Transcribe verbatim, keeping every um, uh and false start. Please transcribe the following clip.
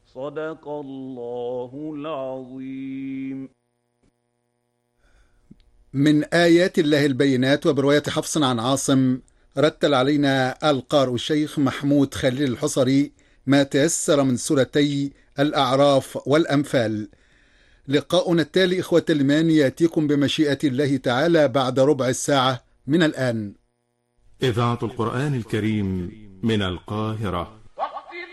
صدق الله العظيم. من آيات الله البينات، وبرواية حفص عن عاصم، رتل علينا القارئ الشيخ محمود خليل الحصري ما تيسر من سورتي الأعراف والأنفال. لقاؤنا التالي إخوة الإيمان يأتيكم بمشيئة الله تعالى بعد ربع الساعة من الآن. إذاعة القرآن الكريم من القاهرة.